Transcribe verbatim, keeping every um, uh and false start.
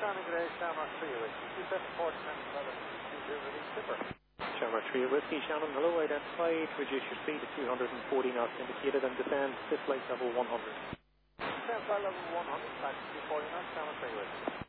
Shannon Gray, Shamrock three Whiskey, two seven four ten eleven, two release skipper. Shamrock three Whiskey, Shannon, hello, identified, reduce your speed to two hundred forty knots indicated and descend to flight level one hundred. Descend flight level one hundred, back to two forty knots, Shamrock three Whiskey.